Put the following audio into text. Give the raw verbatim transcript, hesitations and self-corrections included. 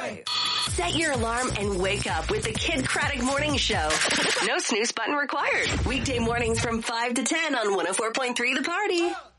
way. Set your alarm and wake up with the Kid Craddock Morning Show. No snooze button required. Weekday mornings from five to ten on one oh four point three The Party.